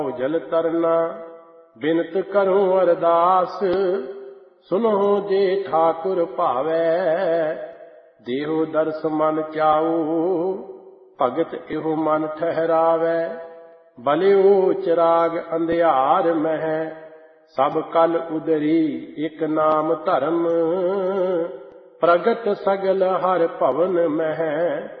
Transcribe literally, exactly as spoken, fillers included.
जल तरना बिनत करूं अरदास। सुनो जे ठाकुर भावै देहो दर्श मन चाऊ। भगत इहो मन ठहरावै बलिओ चिराग अंधियार मह। सब कल उदरी एक नाम धर्म प्रगट सगल हर भवन मह।